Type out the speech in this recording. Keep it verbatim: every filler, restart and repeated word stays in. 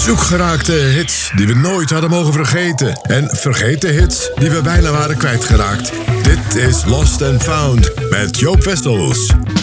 Zoekgeraakte hits die we nooit hadden mogen vergeten. En vergeten hits die we bijna waren kwijtgeraakt. Dit is Lost and Found met Joop Wessels.